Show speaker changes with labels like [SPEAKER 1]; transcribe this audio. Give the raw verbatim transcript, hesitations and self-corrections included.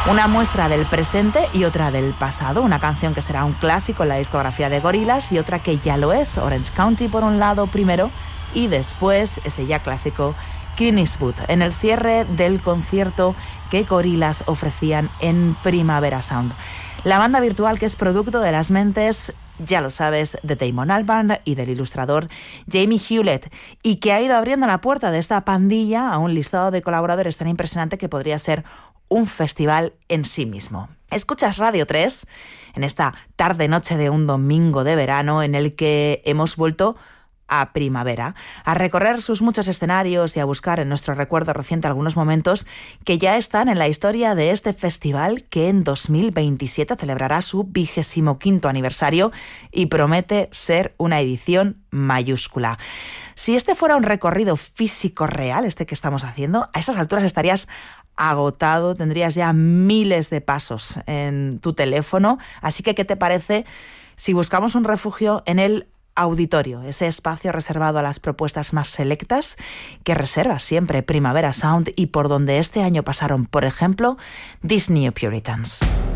[SPEAKER 1] Una muestra del presente y otra del pasado. Una canción que será un clásico en la discografía de Gorillaz y otra que ya lo es. Orange County por un lado primero y después ese ya clásico Clint Eastwood, en el cierre del concierto que Gorillaz ofrecían en Primavera Sound. La banda virtual que es producto de las mentes, ya lo sabes, de Damon Albarn y del ilustrador Jamie Hewlett, y que ha ido abriendo la puerta de esta pandilla a un listado de colaboradores tan impresionante que podría ser un festival en sí mismo. Escuchas Radio tres en esta tarde-noche de un domingo de verano en el que hemos vuelto a primavera, a recorrer sus muchos escenarios y a buscar en nuestro recuerdo reciente algunos momentos que ya están en la historia de este festival que en dos mil veintisiete celebrará su vigésimo quinto aniversario y promete ser una edición mayúscula. Si este fuera un recorrido físico real, este que estamos haciendo, a esas alturas estarías agotado, tendrías ya miles de pasos en tu teléfono, así que ¿qué te parece si buscamos un refugio en el auditorio, ese espacio reservado a las propuestas más selectas que reserva siempre Primavera Sound y por donde este año pasaron, por ejemplo, These New Puritans?